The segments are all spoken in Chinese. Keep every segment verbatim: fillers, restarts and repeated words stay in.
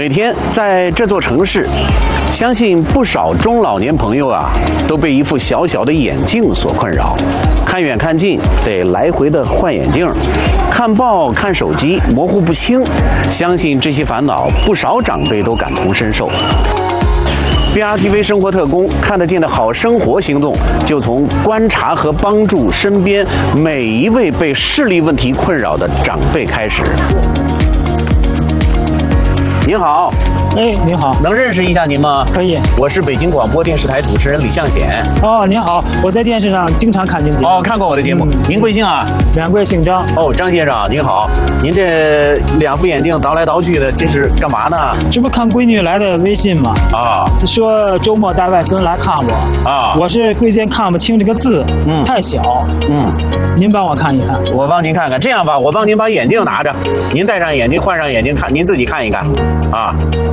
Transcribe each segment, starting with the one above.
每天在这座城市，相信不少中老年朋友啊，都被一副小小的眼镜所困扰。看远看近得来回的换眼镜，看报看手机模糊不清，相信这些烦恼不少长辈都感同身受。B R T V 生活特工看得见的好生活行动，就从观察和帮助身边每一位被视力问题困扰的长辈开始。您好， 哎，您好， 能认识一下您吗？ 可以， 我是北京广播电视台主持人李向显。 哦，您好，我在电视上经常看您节目。 哦，看过我的节目。嗯、您贵姓啊？ 两贵姓张。 哦，张先生您好，您这两副眼镜倒来倒去的，这是干嘛呢？ 这不看闺女来的微信吗？ 啊， 说周末带外孙来看我。 啊， 我是贵见看不清这个字，嗯，太小。 嗯， 您帮我看一看。 我帮您看看，这样吧，我帮您把眼镜拿着，您戴上眼镜，换上眼镜看，您自己看一看。啊，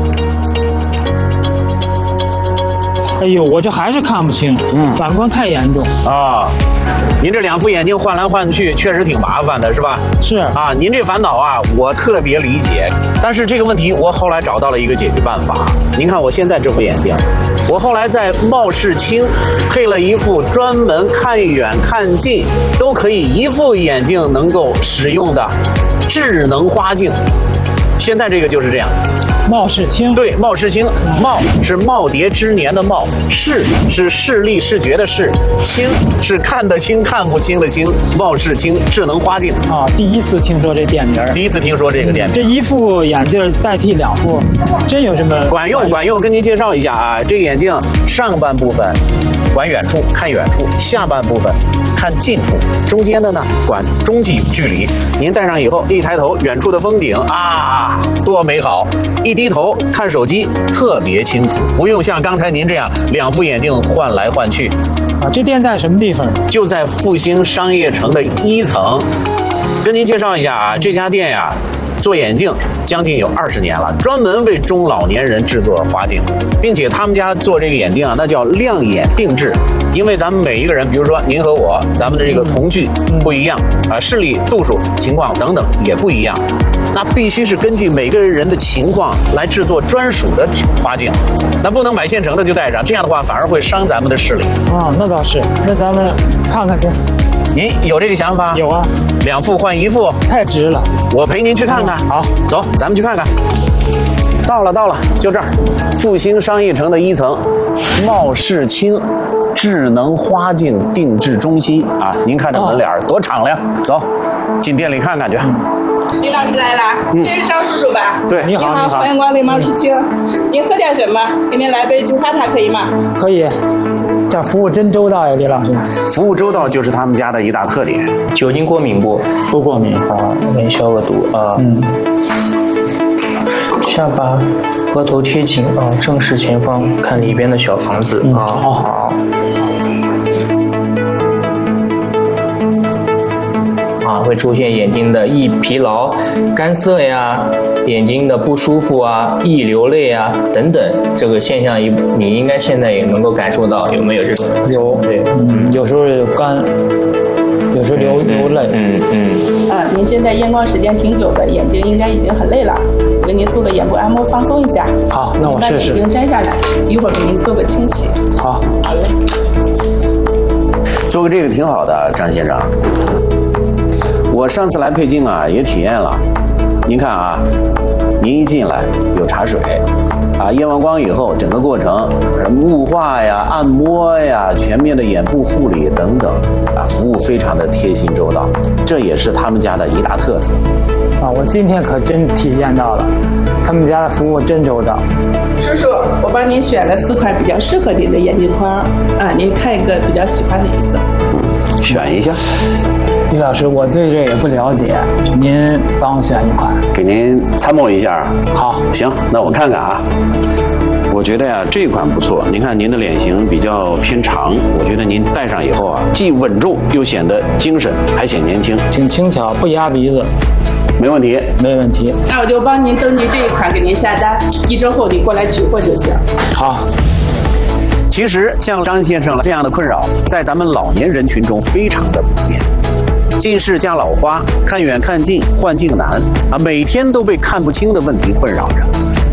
哎呦，我这还是看不清，嗯，反光太严重啊。您这两副眼镜换来换去，确实挺麻烦的，是吧？ 是啊，您这烦恼啊，我特别理解。但是这个问题，我后来找到了一个解决办法。您看我现在这副眼镜，我后来在茂世清配了一副专门看远看近都可以一副眼镜能够使用的智能花镜。现在这个就是这样， 茂世清， 对，茂世清，茂是耄耋之年的茂，视是视力视觉的视，清是看得清看不清的清，茂世清智能花镜啊，第一次听说这店名， 第一次听说这个店名。 这一副眼镜代替两副，真有什么管用？管用，跟您介绍一下啊，这个眼镜上半部分管远处看远处，下半部分看近处，中间的呢管中距距离。您戴上以后，一抬头，远处的风景啊，多美好！一低头看手机，特别清楚，不用像刚才您这样两副眼镜换来换去。 啊，这店在什么地方？ 就在复兴商业城的一层。跟您介绍一下啊，这家店呀，做眼镜将近有二十年了，专门为中老年人制作花镜，并且他们家做这个眼镜啊，那叫亮眼定制。因为咱们每一个人，比如说您和我，咱们的这个瞳距不一样啊，视力度数情况等等也不一样，那必须是根据每个人的情况来制作专属的花镜，那不能买现成的就戴上，这样的话反而会伤咱们的视力。 啊，那倒是，那咱们看看去。 您有这个想法？ 有啊， 两副换一副， 太值了。 我陪您去看看。 嗯、好， 走，咱们去看看。到了，到了，就这儿，复兴商业城的一层，茂世清智能花镜定制中心啊！您看这门脸、哦、多敞亮，走，进店里看看去。 李老师来了，嗯、这是张叔叔吧？ 对， 你好， 你好，欢迎光临茂世清。嗯、您喝点什么？给您来杯菊花茶可以吗？ 可以。这服务真周到呀，李老师。 服务周到就是他们家的一大特点。 酒精过敏不？ 不过敏啊，能消个毒啊。 嗯。 下巴、额头贴紧啊，正视前方，看里边的小房子、嗯、啊。好。好啊，会出现眼睛的易疲劳、干涩呀，眼睛的不舒服啊，易流泪啊等等，这个现象你应该现在也能够感受到，有没有这种？ 有，对，嗯，有时候有干，有时候流、嗯、流泪， 嗯嗯。 啊，您现在验光时间挺久的，眼睛应该已经很累了，我给您做个眼部按摩，放松一下。 好，那我试试。 把眼睛摘下来，一会儿给您做个清洗。 好， 好嘞。 做个这个挺好的，张先生。我上次来配镜啊，也体验了。您看啊，您一进来有茶水，啊，验完光以后，整个过程雾化呀、按摩呀、全面的眼部护理等等，啊，服务非常的贴心周到，这也是他们家的一大特色。 啊，我今天可真体验到了，他们家的服务真周到。 叔叔，我帮您选了四款比较适合您的眼镜框，啊，您看一个比较喜欢哪一个？ 选一下。 李老师，我对这也不了解，您帮我选一款， 给您参谋一下。 好， 行，那我看看啊。我觉得呀，这款不错。您看您的脸型比较偏长，我觉得您戴上以后啊，既稳重又显得精神，还显年轻， 挺轻巧，不压鼻子。 没问题， 没问题。 那我就帮您登记这一款，给您下单，一周后你过来取货就行。 好。 其实像张先生这样的困扰，在咱们老年人群中非常的普遍。近视加老花，看远看近，换镜难啊，每天都被看不清的问题困扰着。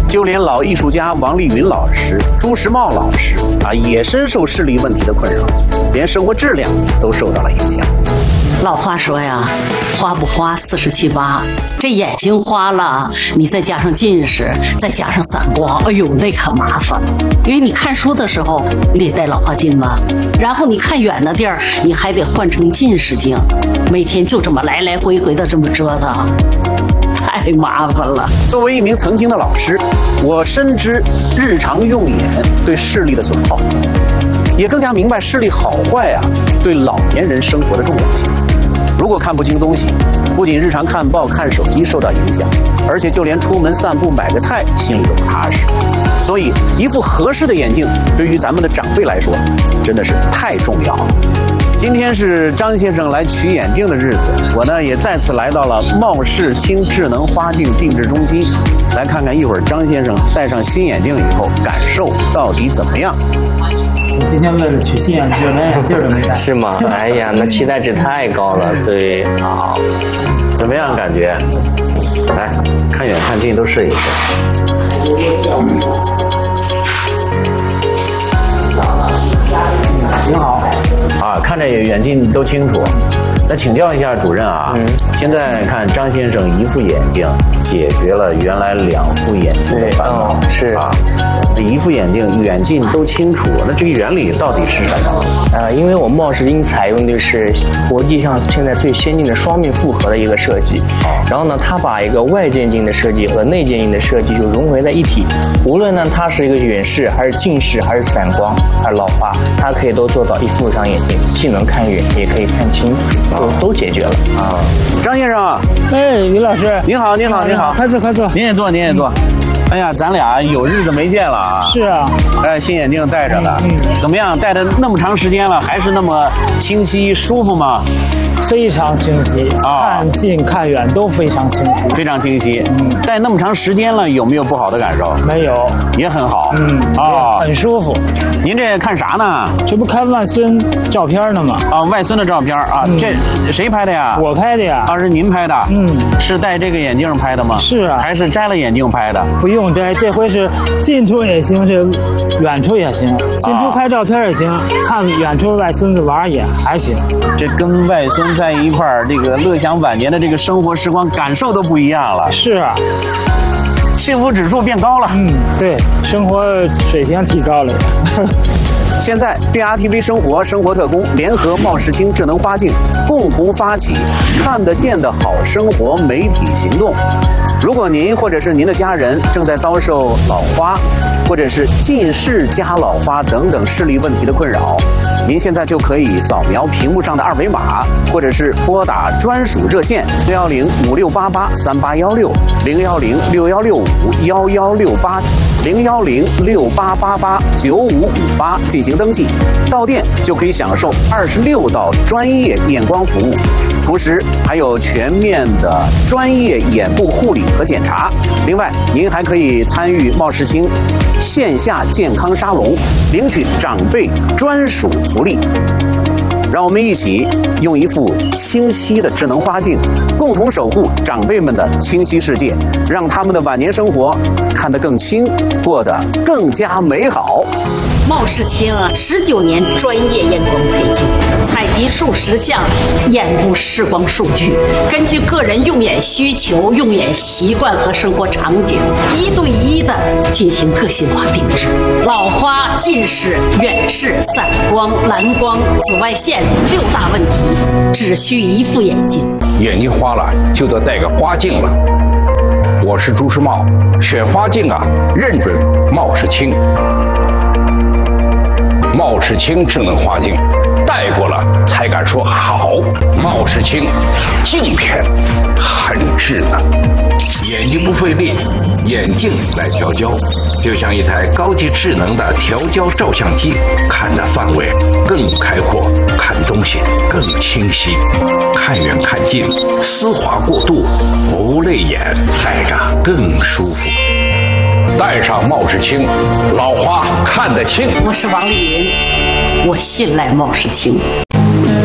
就连老艺术家王丽云老师、朱时茂老师啊，也深受视力问题的困扰，连生活质量都受到了影响。 老话说呀，花不花四十七八，这眼睛花了，你再加上近视，再加上散光，哎呦，那可麻烦。因为你看书的时候，你得戴老花镜吧，然后你看远的地儿，你还得换成近视镜，每天就这么来来回回的这么折腾，太麻烦了。 作为一名曾经的老师，我深知日常用眼对视力的损耗，也更加明白视力好坏啊对老年人生活的重要性。如果看不清东西，不仅日常看报看手机受到影响，而且就连出门散步买个菜心里都不踏实。所以一副合适的眼镜对于咱们的长辈来说真的是太重要了。今天是张先生来取眼镜的日子，我呢也再次来到了茂世清智能花镜定制中心，来看看一会儿张先生戴上新眼镜以后感受到底怎么样。 我今天为了取新眼镜，连眼镜都没戴。 是吗？哎呀，那期待值太高了。对， 好，怎么样感觉？来，看远看近都试一试。 挺好。 啊，看着远近都清楚。那请教一下主任啊，嗯、现在看张先生一副眼镜解决了原来两副眼镜的烦恼， 是啊，那一副眼镜远近都清楚，那这个原理到底是什么？ 呃，因为我们茂世清采用的是国际上现在最先进的双面复合的一个设计，哦、然后呢，它把一个外渐镜的设计和内渐镜的设计就融合在一体，无论呢它是一个远视还是近视还是散光还是老花，它可以都做到一副上眼镜，既能看远也可以看清。都都解决了啊！ 张先生， 哎，于老师， 您好，您好，您好， 快坐，快坐， 您也坐，您也坐。哎呀，咱俩有日子没见了啊！ 是啊， 哎，新眼镜戴着了，嗯，怎么样？戴的那么长时间了，还是那么清晰舒服吗？ 非常清晰，啊、看近看远都非常清晰， 非常清晰。嗯，戴那么长时间了，有没有不好的感受？ 没有， 也很好。 嗯，啊，很舒服。 您这看啥呢？ 这不看外孙照片呢吗？ 啊，外孙的照片啊，嗯、这谁拍的呀？ 我拍的呀。 啊，是您拍的？ 嗯， 是戴这个眼镜拍的吗？ 是啊。 还是摘了眼镜拍的？ 不用摘，这回是近处也行，是远处也行。近处拍照片也行，啊、看远处外孙子玩也还行。 这跟外孙在一块儿，这个乐享晚年的这个生活时光，感受都不一样了。 是啊， 幸福指数变高了。 嗯，对，生活水平提高了。 现在 B R T V 生活生活特工联合茂世清智能花镜共同发起看得见的好生活媒体行动。如果您或者是您的家人正在遭受老花或者是近视加老花等等视力问题的困扰，您现在就可以扫描屏幕上的二维码，或者是拨打专属热线零幺零五六八八三八幺六零幺零六幺六五幺幺六八零幺零六八八八九五五八进行登记，到店就可以享受二十六道专业验光服务，同时还有全面的专业眼部护理和检查。另外，您还可以参与茂世清线下健康沙龙，领取长辈专属福利。让我们一起用一副清晰的智能花镜，共同守护长辈们的清晰世界，让他们的晚年生活看得更清，过得更加美好。 茂世清十九年专业验光配镜，采集数十项眼部视光数据，根据个人用眼需求、用眼习惯和生活场景，一对一的进行个性化定制。老花、近视、远视、散光、蓝光、紫外线六大问题，只需一副眼镜。 眼睛花了就得戴个花镜了。我是朱时茂，选花镜啊，认准茂世清。茂世清智能花镜，戴过了才敢说好。茂世清镜片很智能，眼睛不费力，眼镜来调焦，就像一台高级智能的调焦照相机，看的范围更开阔，看东西更清晰，看远看近，丝滑过渡，不累眼，戴着更舒服。戴上茂世清，老花看得清。 我是王丽云，我信赖茂世清。